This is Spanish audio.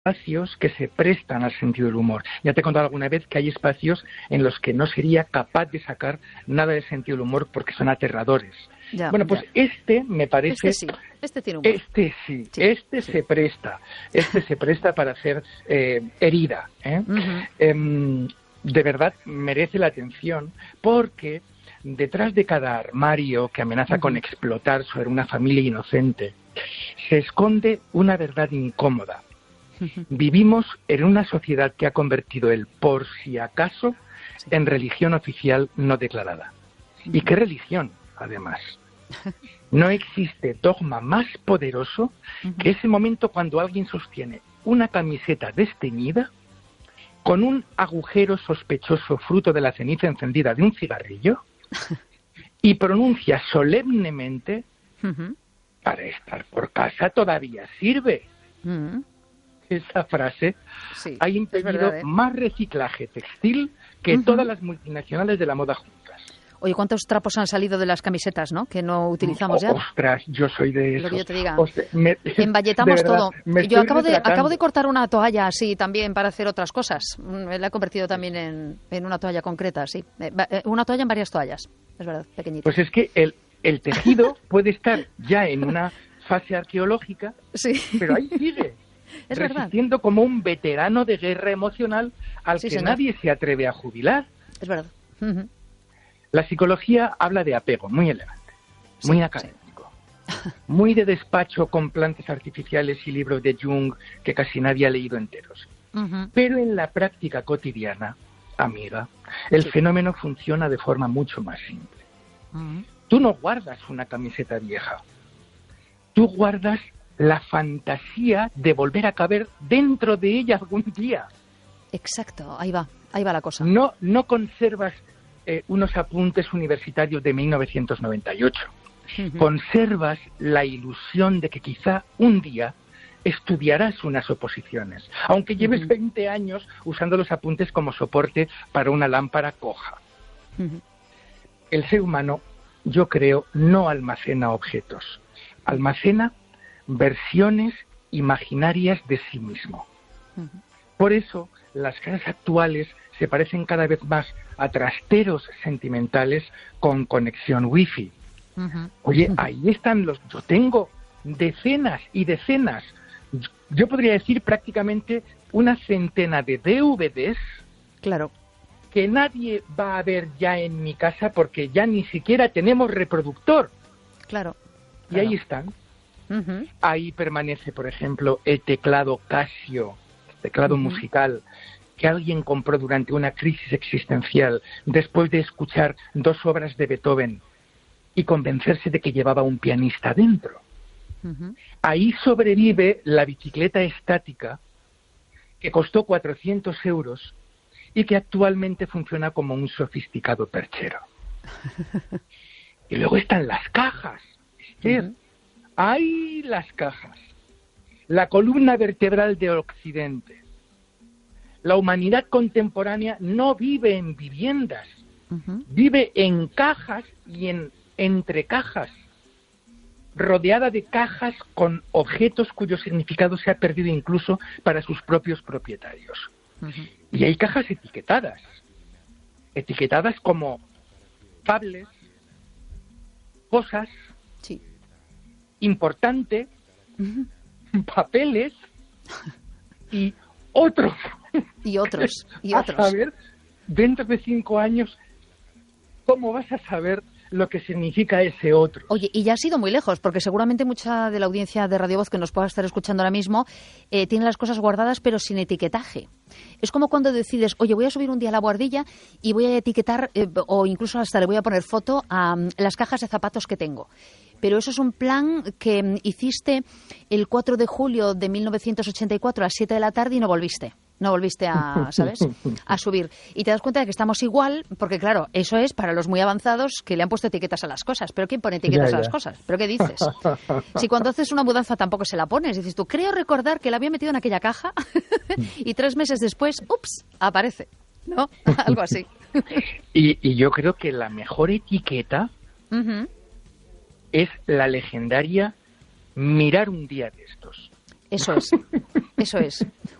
espacios que se prestan al sentido del humor. Ya te he contado alguna vez que hay espacios en los que no sería capaz de sacar nada del sentido del humor porque son aterradores. Ya, bueno, pues ya. Este me parece... Este sí, este tiene humor. Sí. Se presta para hacer herida. De verdad merece la atención porque detrás de cada armario que amenaza con explotar sobre una familia inocente se esconde una verdad incómoda. Vivimos en una sociedad que ha convertido el por si acaso en religión oficial no declarada. ¿Y qué religión, además? No existe dogma más poderoso que ese momento cuando alguien sostiene una camiseta desteñida con un agujero sospechoso fruto de la ceniza encendida de un cigarrillo y pronuncia solemnemente: para estar por casa todavía sirve. Esa frase ha impedido más reciclaje textil que todas las multinacionales de la moda juntas. Oye, ¿cuántos trapos han salido de las camisetas, no? Que no utilizamos ya. Ostras, yo soy de esos. Lo que yo te diga. Emballetamos todo. Yo acabo de cortar una toalla así también para hacer otras cosas. La he convertido también en una toalla concreta, sí. Una toalla en varias toallas, es verdad, pequeñita. Pues es que el tejido puede estar ya en una fase arqueológica, pero ahí sigue. Es resistiendo verdad. Como un veterano de guerra emocional al que señor. Nadie se atreve a jubilar. Es verdad. La psicología habla de apego, muy elegante, muy académico, muy de despacho con plantas artificiales y libros de Jung que casi nadie ha leído enteros. Pero en la práctica cotidiana, amiga, el fenómeno funciona de forma mucho más simple. Tú no guardas una camiseta vieja, tú guardas la fantasía de volver a caber dentro de ella algún día. Exacto, ahí va la cosa. No conservas unos apuntes universitarios de 1998. Conservas la ilusión de que quizá un día estudiarás unas oposiciones, aunque lleves 20 años usando los apuntes como soporte para una lámpara coja. El ser humano, yo creo, no almacena objetos, almacena versiones imaginarias de sí mismo. Por eso, las casas actuales se parecen cada vez más a trasteros sentimentales con conexión wifi. Oye, ahí están yo tengo decenas y decenas, yo podría decir prácticamente una centena de DVDs que nadie va a ver ya en mi casa porque ya ni siquiera tenemos reproductor. Y ahí están. Ahí permanece, por ejemplo, el teclado Casio, teclado musical, que alguien compró durante una crisis existencial después de escuchar 2 obras de Beethoven y convencerse de que llevaba un pianista dentro. Ahí sobrevive la bicicleta estática que costó 400 euros y que actualmente funciona como un sofisticado perchero. Y luego están las cajas, Esther. ¡Ay, las cajas! La columna vertebral de Occidente. La humanidad contemporánea no vive en viviendas, vive en cajas y entre cajas, rodeada de cajas con objetos cuyo significado se ha perdido incluso para sus propios propietarios. Y hay cajas etiquetadas como fables, cosas, importante, papeles y otros. A saber, dentro de 5 años, ¿cómo vas a saber lo que significa ese otro? Oye, y ya has ido muy lejos, porque seguramente mucha de la audiencia de Radio Voz que nos pueda estar escuchando ahora mismo tiene las cosas guardadas pero sin etiquetaje. Es como cuando decides, oye, voy a subir un día a la guardilla y voy a etiquetar, o incluso hasta le voy a poner foto a las cajas de zapatos que tengo. Pero eso es un plan que hiciste el 4 de julio de 1984 a las 7 de la tarde y no volviste. No volviste a, ¿sabes?, a subir. Y te das cuenta de que estamos igual, porque claro, eso es para los muy avanzados que le han puesto etiquetas a las cosas. ¿Pero quién pone etiquetas a las cosas? ¿Pero qué dices? Si cuando haces una mudanza tampoco se la pones. Dices tú, creo recordar que la había metido en aquella caja y 3 meses después, ups, aparece. ¿No? Algo así. Y yo creo que la mejor etiqueta es la legendaria mirar un día de estos. Eso es.